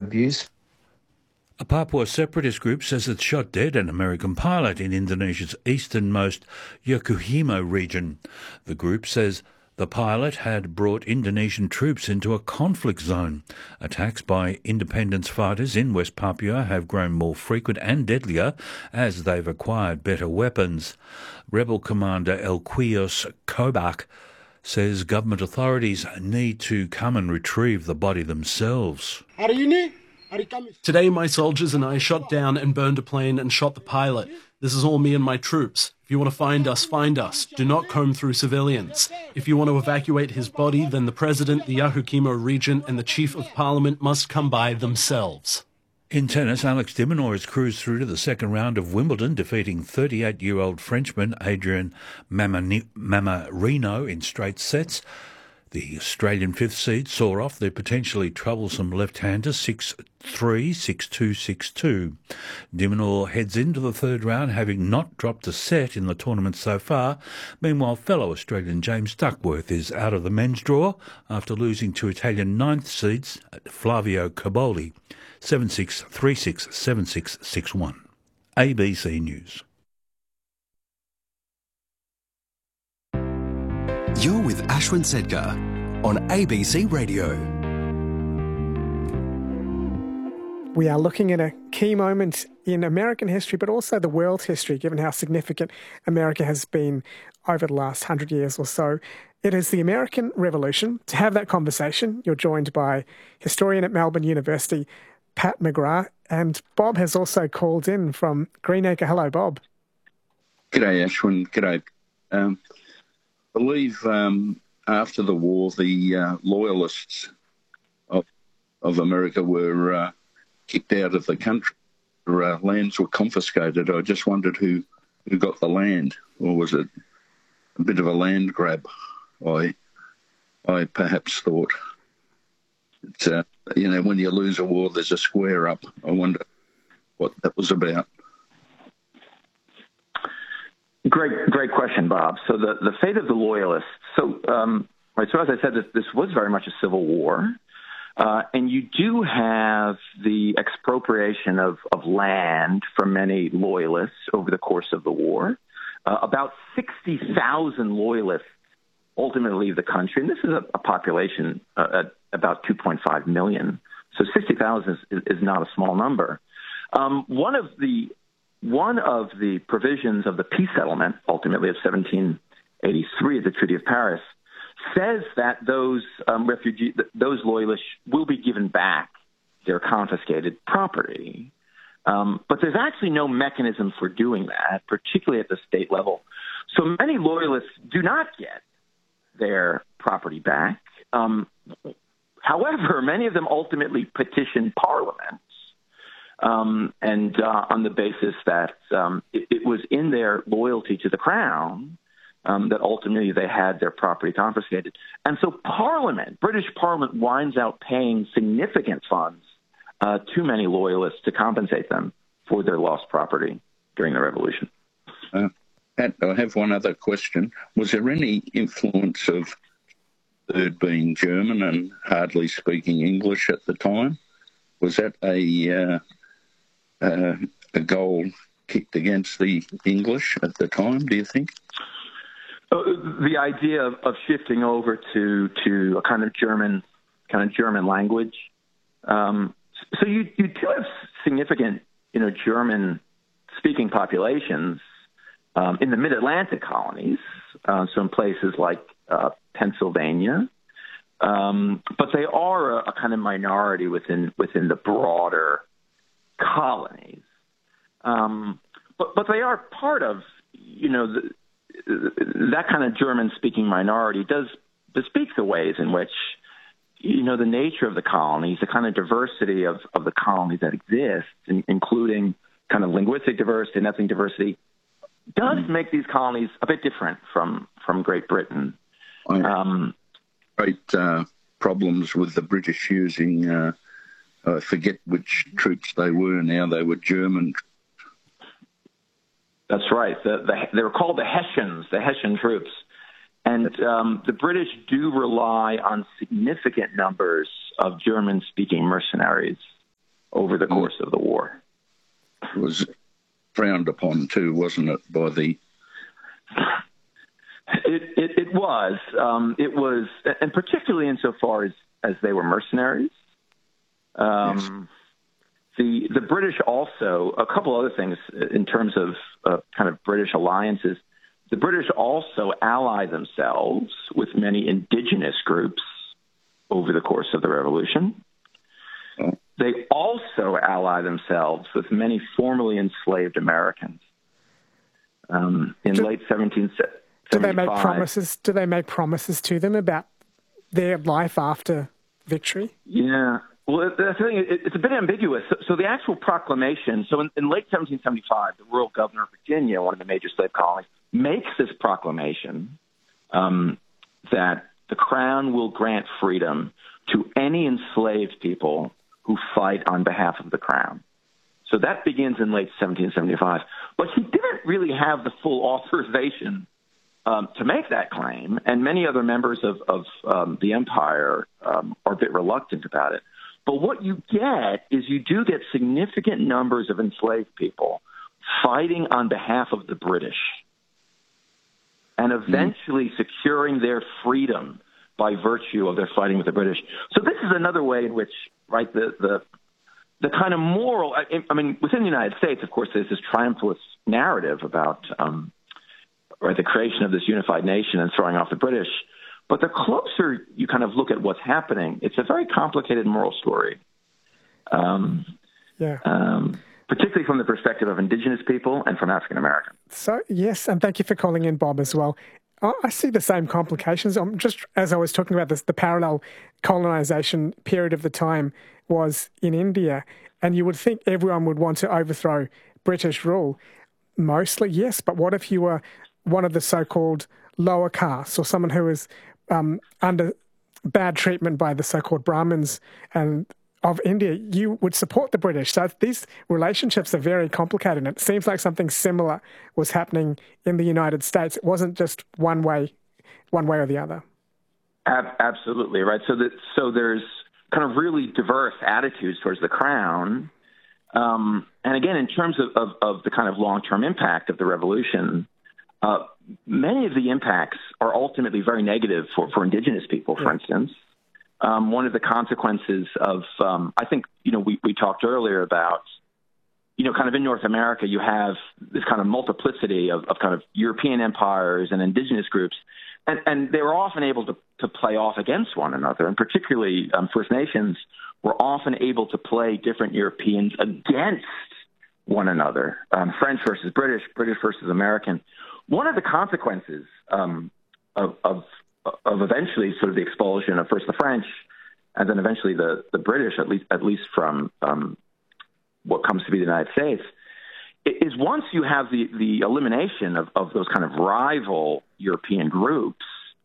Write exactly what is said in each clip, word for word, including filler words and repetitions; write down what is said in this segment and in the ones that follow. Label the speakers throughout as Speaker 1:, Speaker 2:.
Speaker 1: abuse.
Speaker 2: A Papua separatist group says it shot dead an American pilot in Indonesia's easternmost Yokohama region. The group says the pilot had brought Indonesian troops into a conflict zone. Attacks by independence fighters in West Papua have grown more frequent and deadlier as they've acquired better weapons. Rebel commander Elquios Kobak says government authorities need to come and retrieve the body themselves.
Speaker 3: Today, my soldiers and I shot down and burned a plane and shot the pilot. This is all me and my troops. If you want to find us, find us. Do not comb through civilians. If you want to evacuate his body, then the President, the Yahoukimo region, and the Chief of Parliament must come by themselves.
Speaker 2: In tennis, Alex de Minaur has cruised through to the second round of Wimbledon, defeating thirty-eight-year-old Frenchman Adrian Mannarino in straight sets. The Australian fifth seed saw off the potentially troublesome left-hander six three, six two, six two. De Minaur heads into the third round having not dropped a set in the tournament so far. Meanwhile, fellow Australian James Duckworth is out of the men's draw after losing to Italian ninth seeds Flavio Cobolli seven six, three six, seven six, six one. A B C News.
Speaker 4: You're with Ashwin Sedkar on A B C Radio.
Speaker 5: We are looking at a key moment in American history, but also the world's history, given how significant America has been over the last hundred years or so. It is the American Revolution. To have that conversation, you're joined by historian at Melbourne University, Pat McGrath, and Bob has also called in from Greenacre. Hello, Bob.
Speaker 6: G'day, Ashwin. G'day. Um, I believe um, after the war, the uh, loyalists of, of America were uh, kicked out of the country. Their uh, lands were confiscated. I just wondered who, who got the land, or was it a bit of a land grab? I I perhaps thought. It's, uh, you know, when you lose a war, there's a square up. I wonder what that was about.
Speaker 7: Great, great question, Bob. So the, the fate of the Loyalists. So, um, right. So as I said, this, this was very much a civil war, uh, and you do have the expropriation of, of land from many Loyalists over the course of the war. Uh, about sixty thousand Loyalists ultimately leave the country, and this is a, a population uh, at about two point five million. So sixty thousand is, is not a small number. Um, one of the One of the provisions of the peace settlement, ultimately of seventeen eighty-three, the Treaty of Paris, says that those um, refugees, those loyalists will be given back their confiscated property. Um, but there's actually no mechanism for doing that, particularly at the state level. So many loyalists do not get their property back. Um, however, many of them ultimately petition Parliament. Um, and uh, on the basis that um, it, it was in their loyalty to the crown um, that ultimately they had their property confiscated. And so Parliament, British Parliament, winds out paying significant funds uh, to many loyalists to compensate them for their lost property during the Revolution.
Speaker 6: Uh, Pat, I have one other question. Was there any influence of Third being German and hardly speaking English at the time? Was that a... Uh, Uh, a goal kicked against the English at the time, do you think?
Speaker 7: Uh, the idea of, of shifting over to to a kind of German kind of German language. Um, so you you do have significant, you know, German speaking populations um, in the Mid-Atlantic colonies, uh, so in places like uh, Pennsylvania, um, but they are a, a kind of minority within within the broader colonies, um, but but they are part of, you know, the, that kind of German-speaking minority does bespeak the ways in which, you know, the nature of the colonies, the kind of diversity of, of the colonies that exist, in, including kind of linguistic diversity and ethnic diversity, does mm-hmm. make these colonies a bit different from from Great Britain. Um,
Speaker 6: Great uh, problems with the British using. Uh, I forget which troops they were now. They were German.
Speaker 7: That's right. The, the, they were called the Hessians, the Hessian troops. And um, the British do rely on significant numbers of German-speaking mercenaries over the course of the war.
Speaker 6: It was frowned upon too, wasn't it, by the...
Speaker 7: It, it, it was. Um, it was, and particularly insofar as, as they were mercenaries. Um, yes. The the British also, a couple other things in terms of uh, kind of British alliances, the British also allied themselves with many indigenous groups over the course of the Revolution. Oh. They also ally themselves with many formerly enslaved Americans. Um, in do, late seventeenth century.
Speaker 5: Do they make promises? Do they make promises to them about their life after victory?
Speaker 7: Yeah. Well, the thing is, it's a bit ambiguous. So, so the actual proclamation. So in, in late seventeen seventy-five, the royal governor of Virginia, one of the major slave colonies, makes this proclamation um, that the Crown will grant freedom to any enslaved people who fight on behalf of the Crown. So that begins in late seventeen seventy-five. But he didn't really have the full authorization um, to make that claim, and many other members of, of um, the empire um, are a bit reluctant about it. But what you get is you do get significant numbers of enslaved people fighting on behalf of the British and eventually mm-hmm. securing their freedom by virtue of their fighting with the British. So this is another way in which, right, the the the kind of moral, I, I mean, within the United States, of course, there's this triumphalist narrative about um, right, the creation of this unified nation and throwing off the British. But the closer you kind of look at what's happening, it's a very complicated moral story. Um,
Speaker 5: yeah.
Speaker 7: Um, particularly from the perspective of indigenous people and from African Americans.
Speaker 5: So, yes, and thank you for calling in, Bob, as well. I see the same complications. I'm just as I was talking about this, the parallel colonization period of the time was in India, and you would think everyone would want to overthrow British rule. Mostly, yes, but what if you were one of the so-called lower castes or someone who was um, under bad treatment by the so-called Brahmins and of India? You would support the British. So these relationships are very complicated, and it seems like something similar was happening in the United States. It wasn't just one way, one way or the other.
Speaker 7: Ab- absolutely, right. So that so there's kind of really diverse attitudes towards the Crown. Um, and again, in terms of, of, of the kind of long-term impact of the revolution, uh, many of the impacts are ultimately very negative for, for indigenous people, for yeah. instance. Um, one of the consequences of, um, I think, you know, we, we talked earlier about, you know, kind of in North America, you have this kind of multiplicity of, of kind of European empires and indigenous groups, and, and they were often able to, to play off against one another, and particularly um, First Nations were often able to play different Europeans against one another, um, French versus British, British versus American. One of the consequences um, of, of of eventually sort of the expulsion of first the French and then eventually the, the British, at least at least from um, what comes to be the United States, is once you have the, the elimination of, of those kind of rival European groups,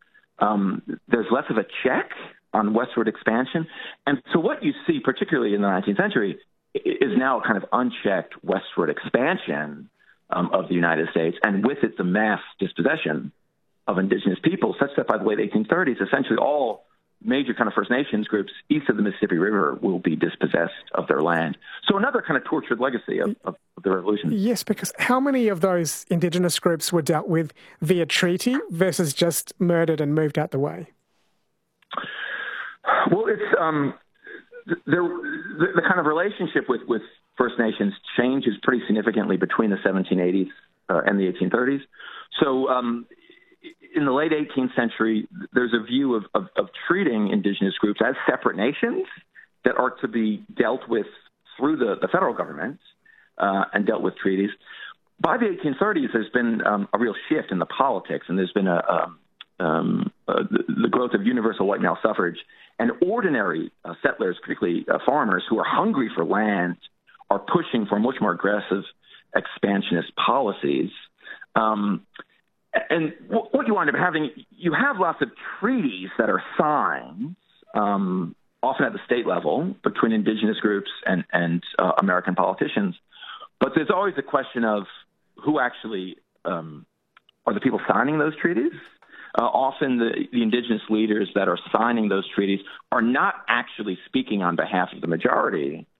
Speaker 7: um, there's less of a check on westward expansion. And so what you see, particularly in the nineteenth century, is now a kind of unchecked westward expansion um, of the United States, and with it the mass dispossession of indigenous people, such that by the late eighteen thirties, essentially all major kind of First Nations groups east of the Mississippi River will be dispossessed of their land. So another kind of tortured legacy of, of the revolution.
Speaker 5: Yes, because how many of those indigenous groups were dealt with via treaty versus just murdered and moved out the way?
Speaker 7: Well, it's um, the, the, the kind of relationship with, with First Nations changes pretty significantly between the seventeen eighties uh, and the eighteen thirties. So um, in the late eighteenth century, there's a view of, of, of treating indigenous groups as separate nations that are to be dealt with through the, the federal government uh, and dealt with treaties. By the eighteen thirties, there's been um, a real shift in the politics, and there's been a, um, um, uh, the, the growth of universal white male suffrage. And ordinary uh, settlers, particularly uh, farmers who are hungry for land, are pushing for much more aggressive expansionist policies. Um, and w- what you wind up having, you have lots of treaties that are signed, um, often at the state level, between indigenous groups and, and uh, American politicians. But there's always a question of who actually um, are the people signing those treaties. Uh, often the, the indigenous leaders that are signing those treaties are not actually speaking on behalf of the majority.